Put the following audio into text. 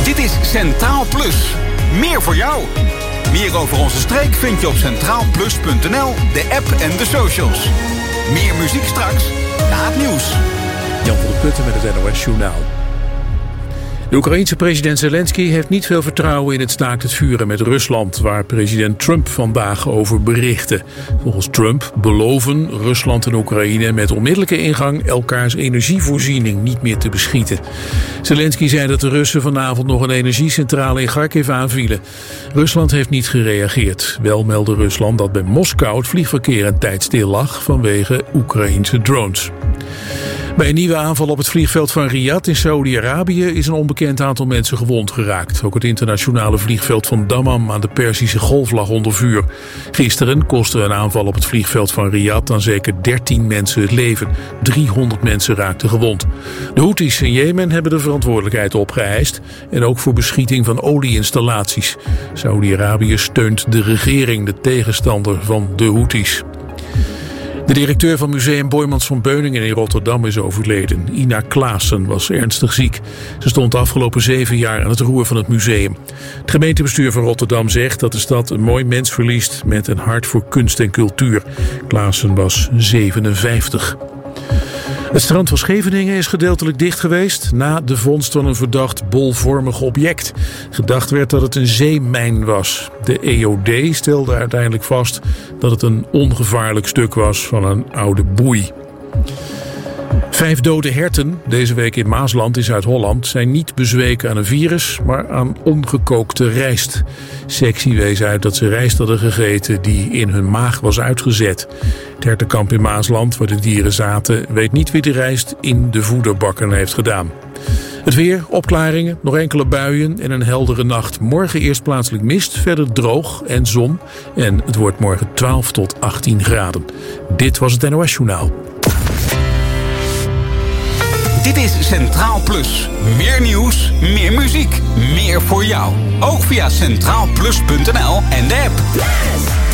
Dit is Centraal Plus. Meer voor jou. Meer over onze streek vind je op centraalplus.nl, de app en de socials. Meer muziek straks na het nieuws. Jan van der Putten met het NOS Journaal. De Oekraïense president Zelensky heeft niet veel vertrouwen in het staakt het vuren met Rusland, waar president Trump vandaag over berichtte. Volgens Trump beloven Rusland en Oekraïne met onmiddellijke ingang elkaars energievoorziening niet meer te beschieten. Zelensky zei dat de Russen vanavond nog een energiecentrale in Kharkiv aanvielen. Rusland heeft niet gereageerd. Wel meldde Rusland dat bij Moskou het vliegverkeer een tijd stil lag vanwege Oekraïense drones. Bij een nieuwe aanval op het vliegveld van Riyadh in Saudi-Arabië is een onbekend aantal mensen gewond geraakt. Ook het internationale vliegveld van Dammam aan de Perzische Golf lag onder vuur. Gisteren kostte een aanval op het vliegveld van Riyadh aan zeker 13 mensen het leven. 300 mensen raakten gewond. De Houthis in Jemen hebben de verantwoordelijkheid opgeëist en ook voor beschieting van olieinstallaties. Saudi-Arabië steunt de regering, de tegenstander van de Houthis. De directeur van museum Boijmans van Beuningen in Rotterdam is overleden. Ina Klaassen was ernstig ziek. Ze stond de afgelopen 7 jaar aan het roer van het museum. Het gemeentebestuur van Rotterdam zegt dat de stad een mooi mens verliest met een hart voor kunst en cultuur. Klaassen was 57. Het strand van Scheveningen is gedeeltelijk dicht geweest na de vondst van een verdacht bolvormig object. Gedacht werd dat het een zeemijn was. De EOD stelde uiteindelijk vast dat het een ongevaarlijk stuk was van een oude boei. 5 dode herten, deze week in Maasland in Zuid-Holland, zijn niet bezweken aan een virus, maar aan ongekookte rijst. Sectie wees uit dat ze rijst hadden gegeten die in hun maag was uitgezet. Het hertenkamp in Maasland, waar de dieren zaten, weet niet wie de rijst in de voederbakken heeft gedaan. Het weer, opklaringen, nog enkele buien en een heldere nacht. Morgen eerst plaatselijk mist, verder droog en zon. En het wordt morgen 12 tot 18 graden. Dit was het NOS Journaal. Dit is Centraal Plus. Meer nieuws, meer muziek, meer voor jou. Ook via centraalplus.nl en de app.